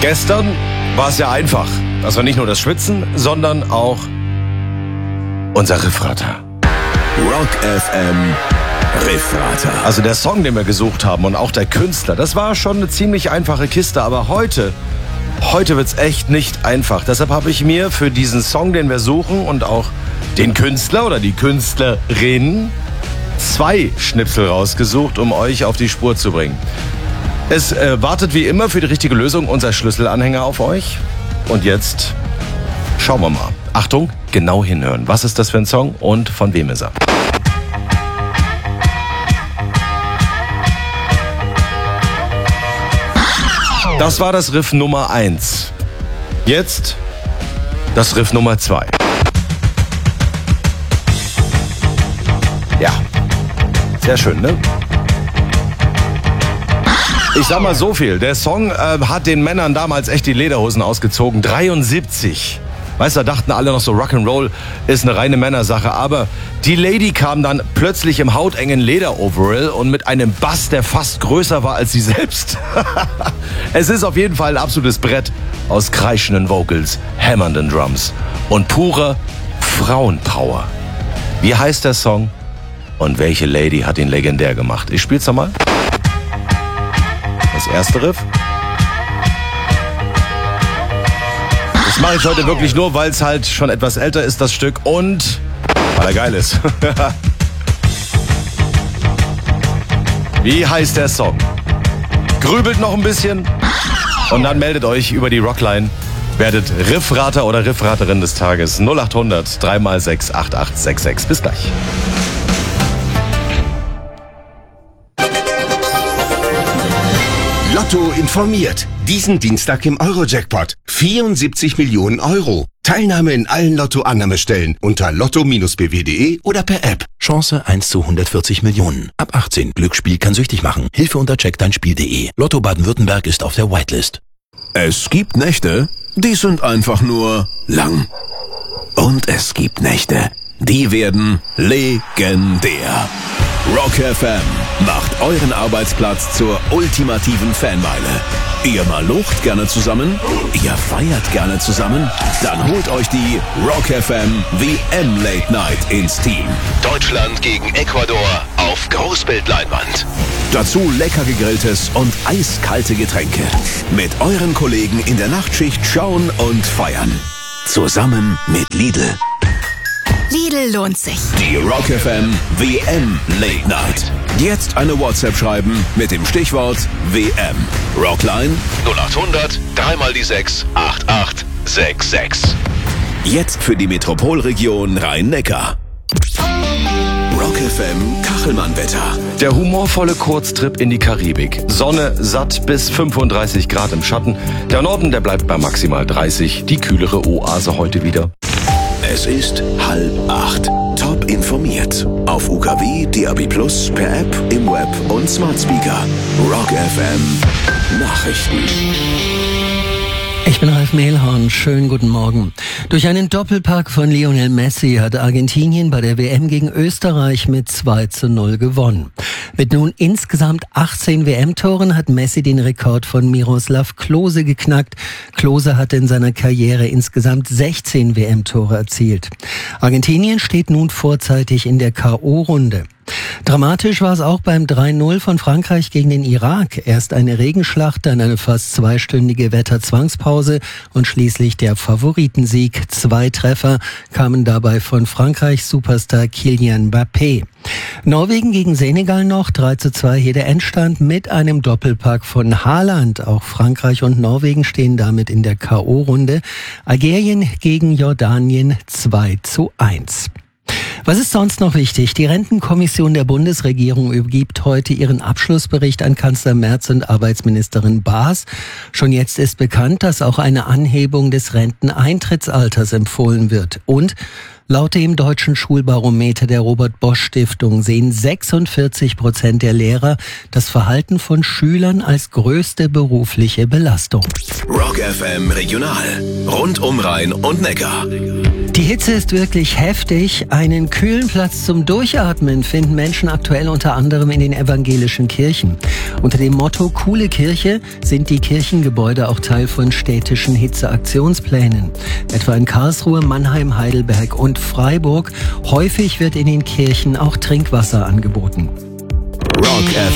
Gestern war es ja einfach. Das war nicht nur das Schwitzen, sondern auch unser Riffratter. Rock FM Riffratter. Also der Song, den wir gesucht haben und auch der Künstler, das war schon eine ziemlich einfache Kiste. Aber heute wird's echt nicht einfach. Deshalb habe ich mir für diesen Song, den wir suchen und auch den Künstler oder die Künstlerin 2 Schnipsel rausgesucht, um euch auf die Spur zu bringen. Es wartet wie immer für die richtige Lösung unser Schlüsselanhänger auf euch. Und jetzt schauen wir mal. Achtung, genau hinhören. Was ist das für ein Song und von wem ist er? Das war das Riff Nummer 1. Jetzt das Riff Nummer 2. Ja, sehr schön, ne? Ich sag mal so viel, der Song hat den Männern damals echt die Lederhosen ausgezogen. 73. Weißt du, da dachten alle noch so, Rock'n'Roll ist eine reine Männersache. Aber die Lady kam dann plötzlich im hautengen Lederoverall und mit einem Bass, der fast größer war als sie selbst. Es ist auf jeden Fall ein absolutes Brett aus kreischenden Vocals, hämmernden Drums und purer Frauenpower. Wie heißt der Song und welche Lady hat ihn legendär gemacht? Ich spiel's nochmal. Das erste Riff. Das mache ich heute wirklich nur, weil es halt schon etwas älter ist, das Stück, und weil er geil ist. Wie heißt der Song? Grübelt noch ein bisschen und dann meldet euch über die Rockline. Werdet Riffrater oder Riffraterin des Tages. 0800 3x6 8866. Bis gleich. Lotto informiert. Diesen Dienstag im Eurojackpot. 74 Millionen Euro. Teilnahme in allen Lotto-Annahmestellen unter lotto-bw.de oder per App. Chance 1 zu 140 Millionen. Ab 18. Glücksspiel kann süchtig machen. Hilfe unter checkdeinspiel.de. Lotto Baden-Württemberg ist auf der Whitelist. Es gibt Nächte, die sind einfach nur lang. Und es gibt Nächte, die werden legendär. Rock FM macht euren Arbeitsplatz zur ultimativen Fanmeile. Ihr malocht gerne zusammen? Ihr feiert gerne zusammen? Dann holt euch die Rock FM WM Late Night ins Team. Deutschland gegen Ecuador auf Großbildleinwand. Dazu lecker gegrilltes und eiskalte Getränke. Mit euren Kollegen in der Nachtschicht schauen und feiern. Zusammen mit Lidl. Lidl lohnt sich. Die Rock FM WM Late Night. Jetzt eine WhatsApp schreiben mit dem Stichwort WM. Rockline 0800 3x6 8866. Jetzt für die Metropolregion Rhein-Neckar. Rock FM Kachelmann-Wetter. Der humorvolle Kurztrip in die Karibik. Sonne satt bis 35 Grad im Schatten. Der Norden, der bleibt bei maximal 30. Die kühlere Oase heute wieder. Es ist 7:30. Top informiert. Auf UKW, DAB+, per App, im Web und Smart Speaker. Rock FM Nachrichten. Ich bin Ralf Mehlhorn, schönen guten Morgen. Durch einen Doppelpack von Lionel Messi hat Argentinien bei der WM gegen Österreich mit 2:0 gewonnen. Mit nun insgesamt 18 WM-Toren hat Messi den Rekord von Miroslav Klose geknackt. Klose hatte in seiner Karriere insgesamt 16 WM-Tore erzielt. Argentinien steht nun vorzeitig in der K.O.-Runde. Dramatisch war es auch beim 3:0 von Frankreich gegen den Irak. Erst eine Regenschlacht, dann eine fast 2-stündige Wetterzwangspause und schließlich der Favoritensieg. 2 Treffer kamen dabei von Frankreichs Superstar Kylian Mbappé. Norwegen gegen Senegal noch, 3:2 hier der Endstand mit einem Doppelpack von Haaland. Auch Frankreich und Norwegen stehen damit in der K.O.-Runde. Algerien gegen Jordanien 2:1. Was ist sonst noch wichtig? Die Rentenkommission der Bundesregierung übergibt heute ihren Abschlussbericht an Kanzler Merz und Arbeitsministerin Baas. Schon jetzt ist bekannt, dass auch eine Anhebung des Renteneintrittsalters empfohlen wird. Und Laut dem Deutschen Schulbarometer der Robert-Bosch-Stiftung sehen 46% der Lehrer das Verhalten von Schülern als größte berufliche Belastung. Rock FM Regional. Rund um Rhein und Neckar. Die Hitze ist wirklich heftig. Einen kühlen Platz zum Durchatmen finden Menschen aktuell unter anderem in den evangelischen Kirchen. Unter dem Motto Coole Kirche sind die Kirchengebäude auch Teil von städtischen Hitzeaktionsplänen. Etwa in Karlsruhe, Mannheim, Heidelberg und Freiburg. Häufig wird in den Kirchen auch Trinkwasser angeboten. Rock FM.